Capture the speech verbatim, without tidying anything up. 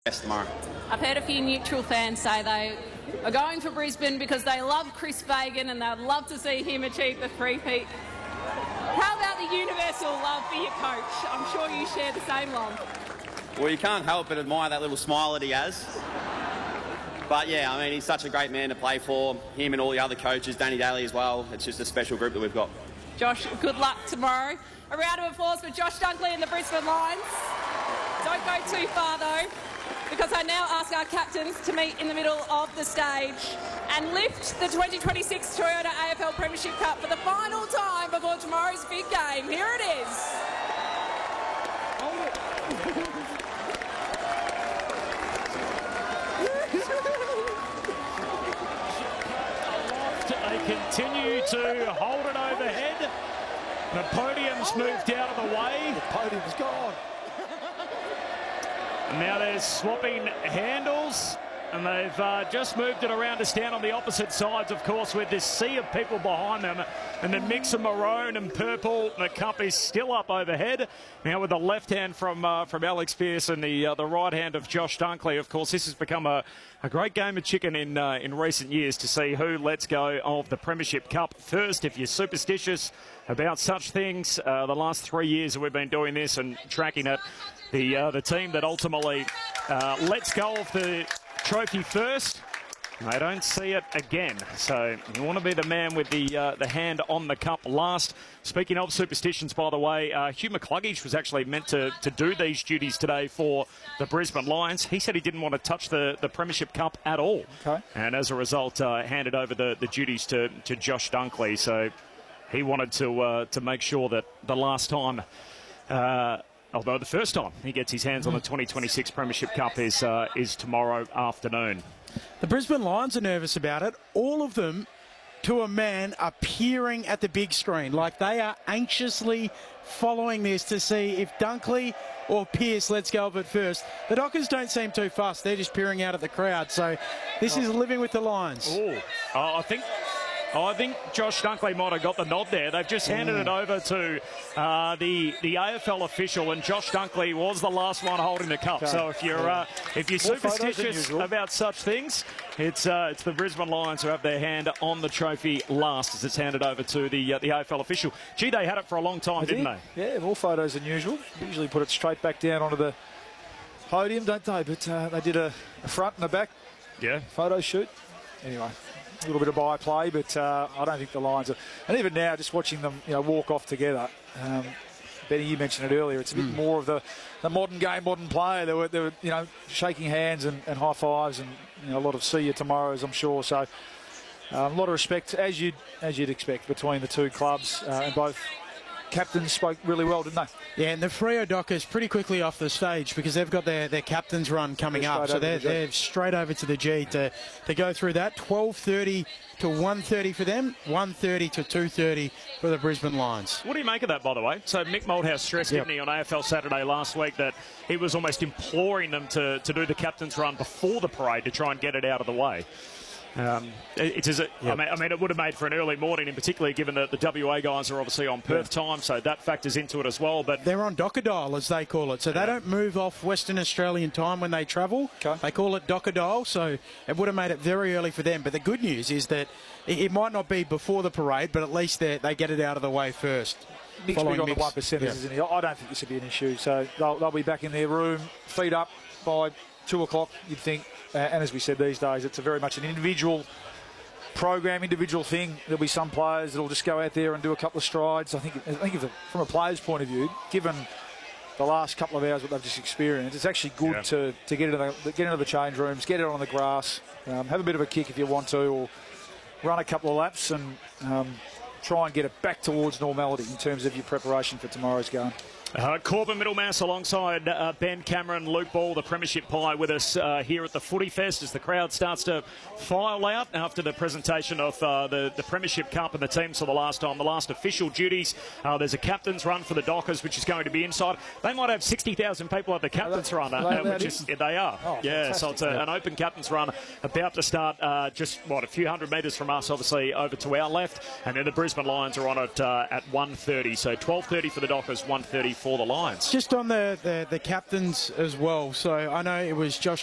Yes, tomorrow. I've heard a few neutral fans say they are going for Brisbane because they love Chris Fagan and they'd love to see him achieve the three-peat. How about the universal love for your coach? I'm sure you share the same love. Well, you can't help but admire that little smile that he has. But yeah, I mean, he's such a great man to play for. Him and all the other coaches, Danny Daly as well. It's just a special group that we've got. Josh, good luck tomorrow. A round of applause for Josh Dunkley and the Brisbane Lions. Don't go too far though, because I now ask our captains to meet in the middle of the stage and lift the twenty twenty-six Toyota A F L Premiership Cup for the final time before tomorrow's big game. Here it is. Hold it. They continue to hold it overhead. The podium's moved out of the way. The podium's gone. Now they're swapping handles, and they've uh, just moved it around to stand on the opposite sides, of course, with this sea of people behind them. And the mix of maroon and purple, the cup is still up overhead. Now with the left hand from uh, from Alex Pearce and the uh, the right hand of Josh Dunkley. Of course, this has become a, a great game of chicken in uh, in recent years to see who lets go of the Premiership Cup first. If you're superstitious about such things, uh, the last three years that we've been doing this and tracking it, the uh, the team that ultimately uh, lets go of the trophy first, they don't see it again. So you want to be the man with the uh, the hand on the cup last. Speaking of superstitions, by the way, uh, Hugh McCluggage was actually meant to, to do these duties today for the Brisbane Lions. He said he didn't want to touch the, the Premiership Cup at all. Okay. And as a result, uh, handed over the, the duties to, to Josh Dunkley. So he wanted to uh, to make sure that the last time, uh, although the first time he gets his hands on the twenty twenty-six Premiership Cup is uh, is tomorrow afternoon. The Brisbane Lions are nervous about it. All of them, to a man, are peering at the big screen. Like they are anxiously following this to see if Dunkley or Pearce lets go of it first. The Dockers don't seem too fussed. They're just peering out at the crowd. So this is living with the Lions. Oh, uh, I think... Oh, I think Josh Dunkley might have got the nod there. They've just handed it over to uh, the the A F L official, and Josh Dunkley was the last one holding the cup. Okay. So if you're uh, if you're More superstitious about such things, it's uh, it's the Brisbane Lions who have their hand on the trophy last as it's handed over to the uh, the A F L official. Gee, they had it for a long time, they didn't did. they? Yeah, more photos than usual. Usually put it straight back down onto the podium, don't they? But uh, they did a, a front and a back yeah. photo shoot. Anyway. A little bit of by-play, but uh, I don't think the Lions are... And even now, just watching them, you know, walk off together, um, Benny, you mentioned it earlier, it's a bit mm. more of the, the modern game, modern player. They were, they were you know, shaking hands and, and high-fives and, you know, a lot of see you tomorrows, I'm sure. So, um, a lot of respect, as you'd, as you'd expect, between the two clubs, uh, and both captains spoke really well, didn't they? Yeah, and the Freo Dockers pretty quickly off the stage because they've got their, their captain's run coming up. So they're, the they're straight over to the G to, to go through that. twelve thirty to one thirty for them, one thirty to two thirty for the Brisbane Lions. What do you make of that, by the way? So Mick Malthouse stressed, yep. didn't he, on A F L Saturday last week that he was almost imploring them to, to do the captain's run before the parade to try and get it out of the way. Um, it, it, it, yep. I, mean, I mean, it would have made for an early morning, in particular, given that the W A guys are obviously on Perth yeah. time, so that factors into it as well. But they're on Dockerdile, as they call it, so yeah. they don't move off Western Australian time when they travel. Okay. They call it Dockerdile, so it would have made it very early for them. But the good news is that it, it might not be before the parade, but at least they get it out of the way first. Nick's big on the one percenters, yeah. isn't he? I don't think this will be an issue. So they'll, they'll be back in their room, feet up by two o'clock, you'd think. Uh, and as we said, these days, it's a very much an individual program, individual thing. There'll be some players that'll just go out there and do a couple of strides. I think, I think if the, from a player's point of view, given the last couple of hours what they've just experienced, it's actually good yeah. to, to get into the get into the change rooms, get it on the grass, um, have a bit of a kick if you want to, or run a couple of laps and um, try and get it back towards normality in terms of your preparation for tomorrow's game. Uh, Corbin Middlemass alongside uh, Ben Cameron, Luke Ball, the Premiership Pie with us uh, here at the Footy Fest as the crowd starts to file out after the presentation of uh, the, the Premiership Cup and the teams for the last time, the last official duties. Uh, there's a captain's run for the Dockers, which is going to be inside. They might have sixty thousand people at the captain's oh, run, uh, which is, yeah, they are. Oh, yeah, so it's a, an open captain's run about to start uh, just, what, a few hundred metres from us, obviously, over to our left. And then the Brisbane Lions are on it uh, at one thirty. So twelve thirty for the Dockers, one thirty for the Lions. Just on the, the, the captains as well. So I know it was Josh